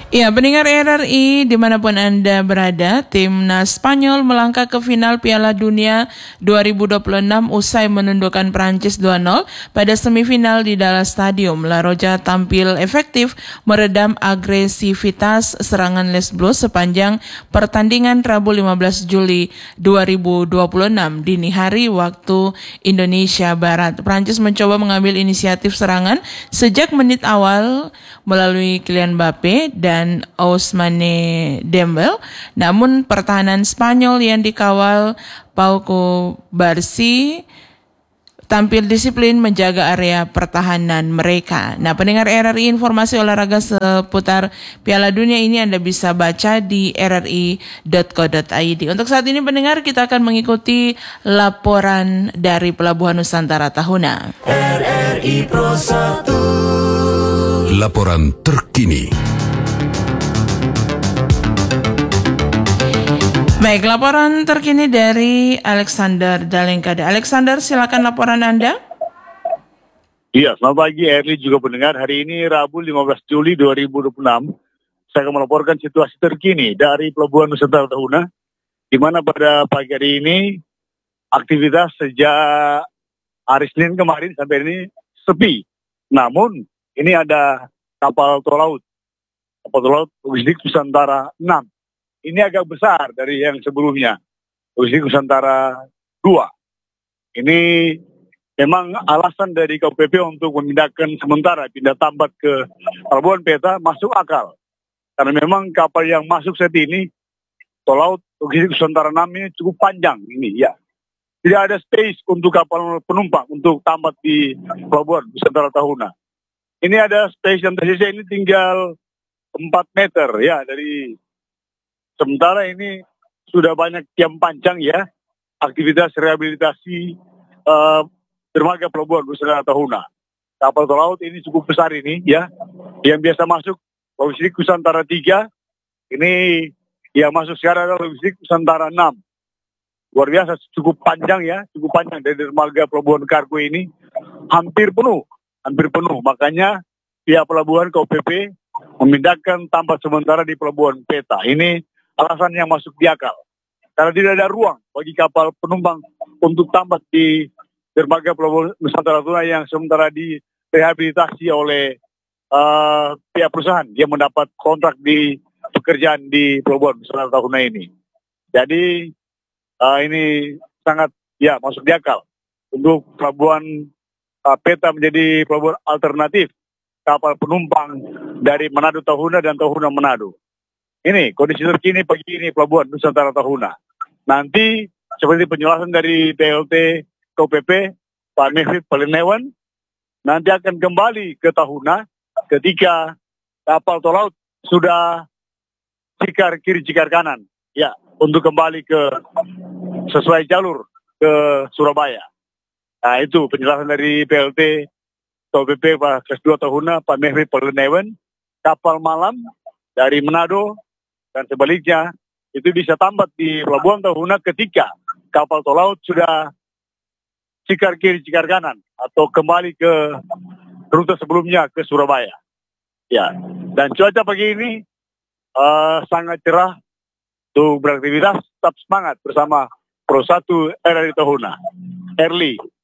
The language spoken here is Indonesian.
Ya, pendengar RRI dimanapun Anda berada, timnas Spanyol melangkah ke final Piala Dunia 2026 usai menundukkan Prancis 2-0 pada semifinal di Dallas Stadium. La Roja tampil efektif meredam agresivitas serangan Les Bleus sepanjang pertandingan Rabu 15 Juli 2026 dini hari waktu Indonesia Barat. Prancis mencoba mengambil inisiatif serangan sejak menit awal melalui Kylian Mbappe dan Ousmane Dembele, namun pertahanan Spanyol yang dikawal Pau Cubarsí tampil disiplin menjaga area pertahanan mereka. Nah, pendengar RRI, informasi olahraga seputar Piala Dunia ini Anda bisa baca di rri.co.id. Untuk saat ini pendengar, kita akan mengikuti laporan dari Pelabuhan Nusantara Tahuna. RRI Pro 1. Laporan terkini. Baik, laporan terkini dari Alexander Dalengkade. Alexander, silakan laporan Anda. Iya, selamat pagi RRI juga pendengar. Hari ini Rabu 15 Juli 2026. Saya akan melaporkan situasi terkini dari Pelabuhan Nusantara Tahuna, di mana pada pagi hari ini aktivitas sejak hari Senin kemarin sampai ini sepi. Namun ini ada kapal tol laut logistik Nusantara 6. Ini agak besar dari yang sebelumnya, logistik Nusantara 2. Ini memang alasan dari KPP untuk memindahkan sementara pindah tambat ke Pelabuhan Peta masuk akal. Karena memang kapal yang masuk saat ini, tol laut logistik Nusantara 6 ini cukup panjang ini ya. Tidak ada space untuk kapal penumpang untuk tambat di Pelabuhan Nusantara Tahuna. Ini ada space yang tersisa ini tinggal 4 meter ya dari sementara ini sudah banyak tiang panjang ya, aktivitas rehabilitasi dermaga Pelabuhan Nusantara Tahuna. Kapal tol laut ini cukup besar ini ya, yang biasa masuk logistik Nusantara 3, ini yang masuk sekarang adalah logistik Nusantara 6. Luar biasa, cukup panjang ya, cukup panjang dari dermaga Pelabuhan Kargo ini hampir penuh. Makanya pihak pelabuhan KPP memindahkan tambat sementara di Pelabuhan Peta. Ini alasan yang masuk di akal. Karena tidak ada ruang bagi kapal penumpang untuk tambat di dermaga Pelabuhan Nusantara Tahuna yang sementara direhabilitasi oleh pihak perusahaan yang mendapat kontrak di pekerjaan di Pelabuhan Nusantara Tahuna ini. Jadi ini sangat ya masuk di akal untuk Pelabuhan Peta menjadi pelabuhan alternatif kapal penumpang dari Manado Tahuna dan Tahuna Manado. Ini kondisi terkini pagi ini Pelabuhan Nusantara Tahuna. Nanti seperti penjelasan dari PLT KPP Pak Mehmet Pelenewan, nanti akan kembali ke Tahuna ketika kapal tol laut sudah cikar kiri cikar kanan ya, untuk kembali ke sesuai jalur ke Surabaya. Nah, itu penjelasan dari PLT KPP Pak Kelas 2 Tahuna Pak Mehmet Pelenewan. Kapal malam dari Manado dan sebaliknya itu bisa tambat di Pelabuhan Tahuna ketika kapal tol laut sudah cikar kiri cikar kanan atau kembali ke rute sebelumnya ke Surabaya. Ya, dan cuaca pagi ini sangat cerah untuk beraktivitas. Tetap semangat bersama Pro 1 RRI Tahuna. Erli